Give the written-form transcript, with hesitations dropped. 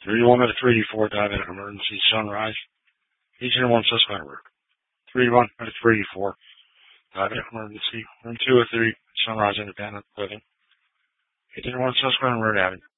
31 out of 384, diabetic emergency, sunrise. 1801 Susquehanna Road. 31 out of 384, diabetic emergency. Room 203, sunrise independent living. 1801 Susquehanna Road Avenue.